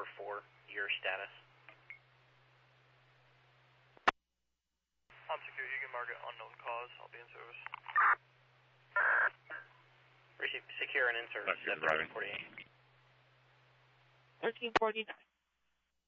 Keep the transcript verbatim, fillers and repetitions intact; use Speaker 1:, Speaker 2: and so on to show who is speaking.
Speaker 1: four four, your status.
Speaker 2: I'm secure, you can mark it unknown cause, I'll be in service.
Speaker 1: Receive secure and in service,
Speaker 3: Not driving.
Speaker 1: forty-eight.
Speaker 4: thirteen forty-nine.